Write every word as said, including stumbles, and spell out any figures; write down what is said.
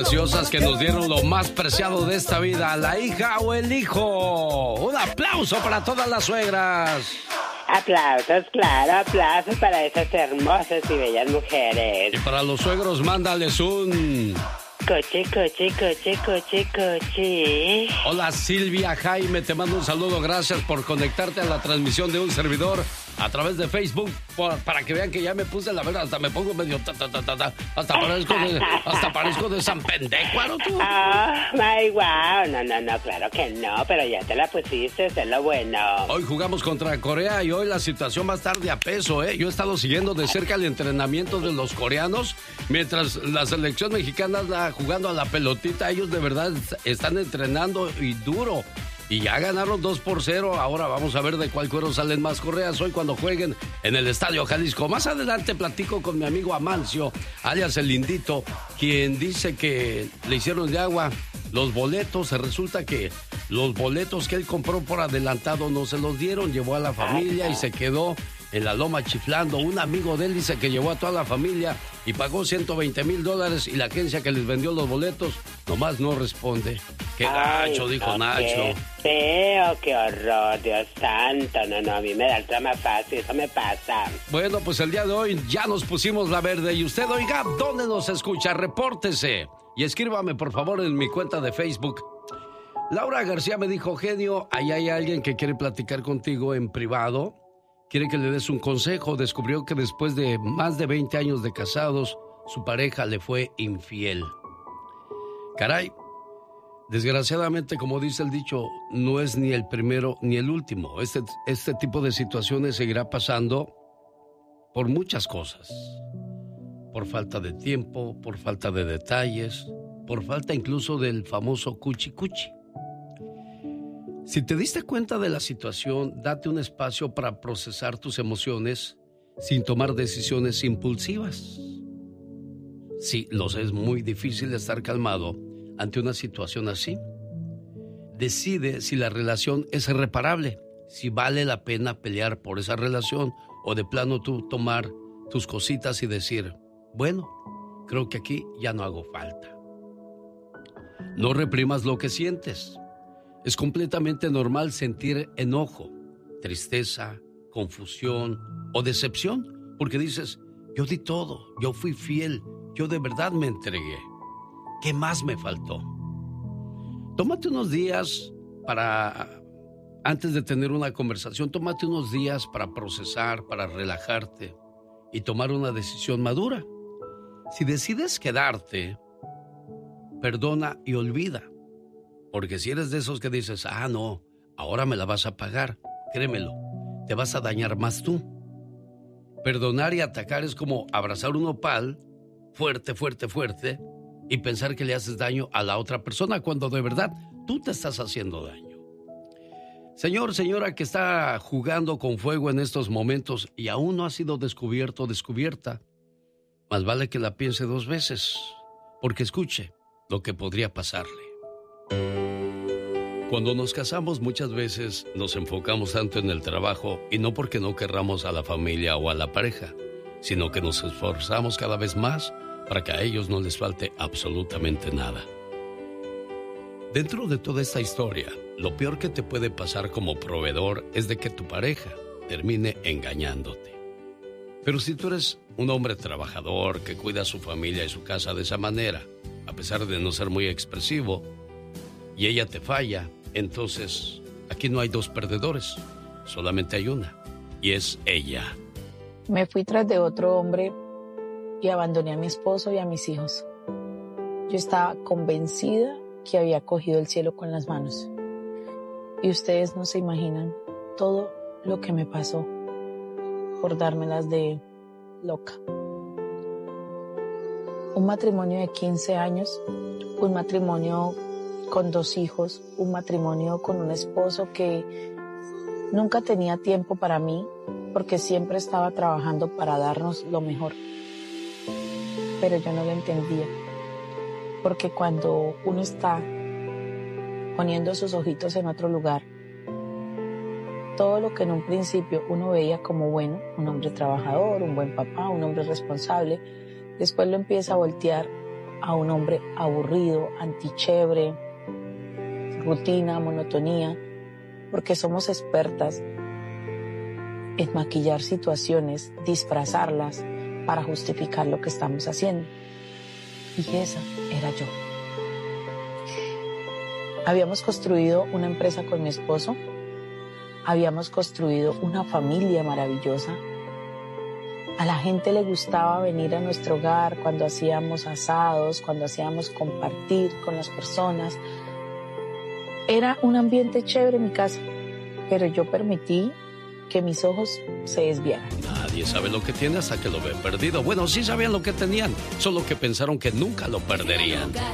Preciosas que nos dieron lo más preciado de esta vida, la hija o el hijo. Un aplauso para todas las suegras. Aplausos, claro, aplausos para esas hermosas y bellas mujeres. Y para los suegros, mándales un... Coche, coche, coche, coche, coche. Hola Silvia Jaime, te mando un saludo, gracias por conectarte a la transmisión de un servidor a través de Facebook, por, para que vean que ya me puse la verdad, hasta me pongo medio ta, ta, ta, ta, ta, hasta parezco de, hasta parezco de San Pendecuaro, tú. Oh, my wow, no, no, no, claro que no, pero ya te la pusiste, es lo bueno. Hoy jugamos contra Corea y hoy la situación va a estar de a peso, ¿eh? Yo he estado siguiendo de cerca el entrenamiento de los coreanos, mientras la selección mexicana anda jugando a la pelotita, ellos de verdad están entrenando y duro. Y ya ganaron dos por cero. Ahora vamos a ver de cuál cuero salen más correas hoy cuando jueguen en el Estadio Jalisco. Más adelante platico con mi amigo Amancio, alias el Lindito, quien dice que le hicieron de agua los boletos. Resulta que los boletos que él compró por adelantado no se los dieron. Llevó a la familia y se quedó en la loma chiflando. Un amigo de él dice que llevó a toda la familia y pagó ciento veinte mil dólares y la agencia que les vendió los boletos nomás no responde. Qué gacho, dijo Nacho. Qué feo, qué horror, Dios santo. No, no, a mí me da el trama fácil, eso me pasa. Bueno, pues el día de hoy ya nos pusimos la verde. Y usted, oiga, ¿dónde nos escucha? Repórtese y escríbame, por favor, en mi cuenta de Facebook. Laura García me dijo, genio, ahí hay alguien que quiere platicar contigo en privado. Quiere que le des un consejo. Descubrió que después de más de veinte años de casados, su pareja le fue infiel. Caray, desgraciadamente, como dice el dicho, no es ni el primero ni el último. Este, este tipo de situaciones seguirá pasando por muchas cosas. Por falta de tiempo, por falta de detalles, por falta incluso del famoso cuchi cuchi. Si te diste cuenta de la situación, date un espacio para procesar tus emociones sin tomar decisiones impulsivas. Sí, lo sé, es muy difícil estar calmado ante una situación así. Decide si la relación es irreparable, si vale la pena pelear por esa relación o de plano tú tomar tus cositas y decir, bueno, creo que aquí ya no hago falta. No reprimas lo que sientes. Es completamente normal sentir enojo, tristeza, confusión o decepción, porque dices, yo di todo, yo fui fiel, yo de verdad me entregué. ¿Qué más me faltó? Tómate unos días para, antes de tener una conversación, tómate unos días para procesar, para relajarte y tomar una decisión madura. Si decides quedarte, perdona y olvida. Porque si eres de esos que dices, ah, no, ahora me la vas a pagar, créemelo, te vas a dañar más tú. Perdonar y atacar es como abrazar un nopal fuerte, fuerte, fuerte y pensar que le haces daño a la otra persona cuando de verdad tú te estás haciendo daño. Señor, señora que está jugando con fuego en estos momentos y aún no ha sido descubierto o descubierta, más vale que la piense dos veces, porque escuche lo que podría pasarle. Cuando nos casamos muchas veces nos enfocamos tanto en el trabajo y no porque no querramos a la familia o a la pareja, sino que nos esforzamos cada vez más para que a ellos no les falte absolutamente nada. Dentro de toda esta historia, lo peor que te puede pasar como proveedor es de que tu pareja termine engañándote. Pero si tú eres un hombre trabajador que cuida a su familia y su casa de esa manera, a pesar de no ser muy expresivo, y ella te falla, entonces aquí no hay dos perdedores, solamente hay una, y es ella. Me fui tras de otro hombre y abandoné a mi esposo y a mis hijos. Yo estaba convencida que había cogido el cielo con las manos. Y ustedes no se imaginan todo lo que me pasó por dármelas de loca. Un matrimonio de quince años, un matrimonio con dos hijos, un matrimonio con un esposo que nunca tenía tiempo para mí porque siempre estaba trabajando para darnos lo mejor. Pero yo no lo entendía, porque cuando uno está poniendo sus ojitos en otro lugar, todo lo que en un principio uno veía como bueno, un hombre trabajador, un buen papá, un hombre responsable, después lo empieza a voltear a un hombre aburrido, antichévere, rutina, monotonía, porque somos expertas en maquillar situaciones, disfrazarlas para justificar lo que estamos haciendo. Y esa era yo. Habíamos construido una empresa con mi esposo, habíamos construido una familia maravillosa. A la gente le gustaba venir a nuestro hogar cuando hacíamos asados, cuando hacíamos compartir con las personas. Era un ambiente chévere en mi casa, pero yo permití que mis ojos se desviaran. Nadie sabe lo que tiene hasta que lo ve perdido. Bueno, sí sabían lo que tenían, solo que pensaron que nunca lo perderían.